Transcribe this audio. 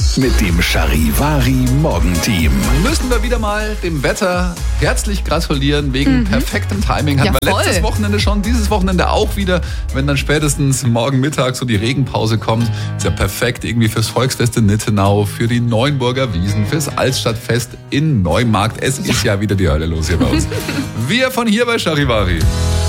mit dem Charivari Morgenteam. Müssen wir wieder mal dem Wetter herzlich gratulieren wegen perfektem Timing. Hatten wir letztes Wochenende schon, dieses Wochenende auch wieder. Wenn dann spätestens morgen Mittag so die Regenpause kommt, ist ja perfekt irgendwie fürs Volksfest in Nittenau, für die Neuenburger Wiesn, fürs Altstadtfest in Neumarkt. Es ist ja wieder die Hölle los hier bei uns. Wir von hier bei Charivari.